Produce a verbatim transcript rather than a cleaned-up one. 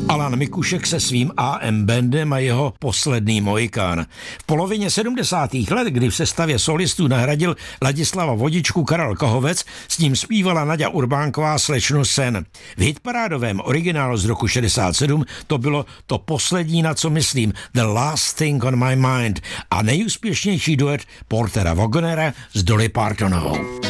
Alan Mikušek se svým á em bandem a jeho Posledný Mohikán. V polovině sedmdesátých let, kdy v sestavě solistů nahradil Ladislava Vodičku Karel Kohovec, s ním zpívala Naďa Urbánková Slečnu Sen. V hitparádovém originálu z roku šedesát sedm to bylo To poslední, na co myslím, The Last Thing on My Mind, a nejúspěšnější duet Portera Wagonera s Dolly Partonovou.